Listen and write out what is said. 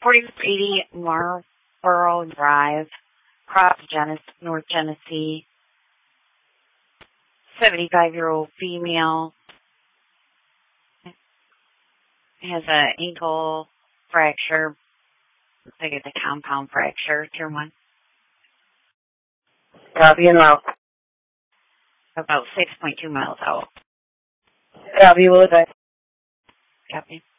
4480 Marlboro Drive, Cross, North Genesee. 75-year-old female. Has an ankle fracture. Looks like it's a compound fracture. Tier 1. Copy and route. About 6.2 miles out. Copy, will advise. Copy.